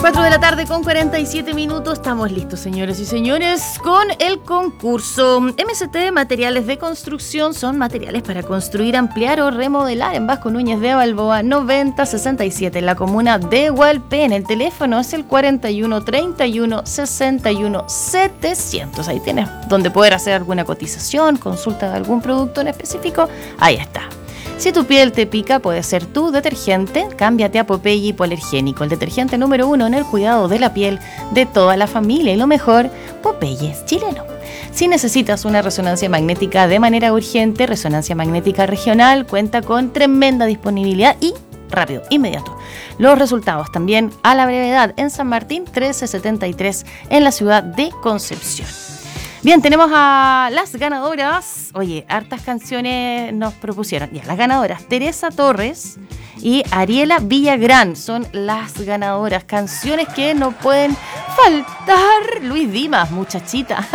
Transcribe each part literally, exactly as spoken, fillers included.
cuatro de la tarde con cuarenta y siete minutos. Estamos listos, señores y señores, con el concurso. M S T Materiales de Construcción son materiales para construir, ampliar o remodelar en Vasco Núñez de Balboa noventa sesenta y siete en la comuna de Hualpén. El teléfono es el cuarenta y uno treinta y uno sesenta y uno setecientos. Ahí tienes donde poder hacer alguna cotización, consulta de algún producto en específico. Ahí está. Si tu piel te pica, puede ser tu detergente. Cámbiate a Popeye Hipoalergénico, el detergente número uno en el cuidado de la piel de toda la familia. Y lo mejor, Popeye es chileno. Si necesitas una resonancia magnética de manera urgente, Resonancia Magnética Regional cuenta con tremenda disponibilidad y rápido, inmediato. Los resultados también a la brevedad en San Martín trece setenta y tres en la ciudad de Concepción. Bien, tenemos a las ganadoras. Oye, hartas canciones nos propusieron. Ya, las ganadoras, Teresa Torres y Ariela Villagrán son las ganadoras. Canciones que no pueden faltar. Luis Dimas, muchachita.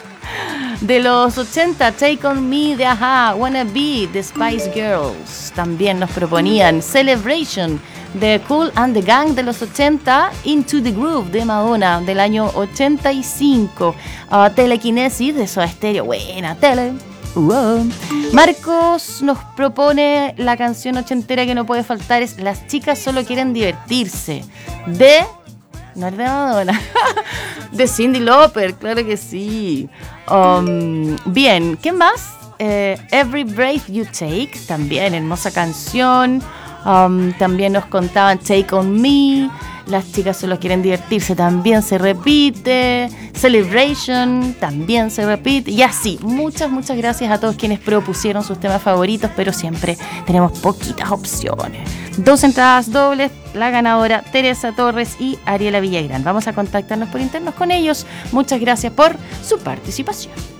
De los ochenta, Take On Me de Ajá, Wanna Be de Spice Girls. También nos proponían Celebration de Kool and the Gang de los ochenta, Into the Groove de Madonna del año ochenta y cinco, uh, Telequinesis de Soda Stereo, buena tele. Uh-oh. Marcos nos propone la canción ochentera que no puede faltar, es Las chicas solo quieren divertirse, de... no es de Madonna, de Cyndi Lauper, claro que sí. Um, bien, ¿qué más? Eh, Every Breath You Take, también hermosa canción. Um, también nos contaban Take On Me, Las chicas solo quieren divertirse, también se repite. Celebration, también se repite. Y así, muchas, muchas gracias a todos quienes propusieron sus temas favoritos, pero siempre tenemos poquitas opciones. Dos entradas dobles, la ganadora Teresa Torres y Ariela Villagrán. Vamos a contactarnos por internos con ellos. Muchas gracias por su participación.